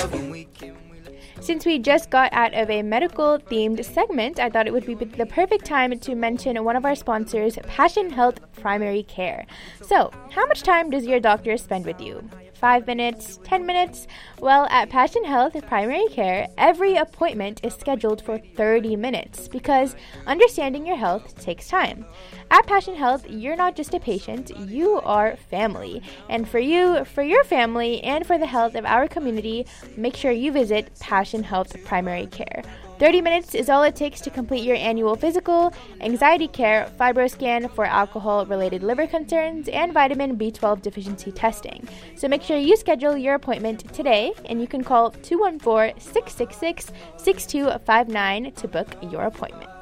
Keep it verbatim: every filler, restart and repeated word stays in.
Since we just got out of a medical-themed segment, I thought it would be the perfect time to mention one of our sponsors, Passion Health Primary Care. So, how much time does your doctor spend with you? Five minutes? Ten minutes? Well, at Passion Health Primary Care, every appointment is scheduled for thirty minutes because understanding your health takes time. At Passion Health, you're not just a patient, you are family. And for you, for your family, and for the health of our community, make sure you visit Passion Health Primary Care. thirty minutes is all it takes to complete your annual physical, anxiety care, fibroscan for alcohol-related liver concerns, and vitamin B twelve deficiency testing. So make sure you schedule your appointment today, and you can call two one four, six six six, six two five nine to book your appointment.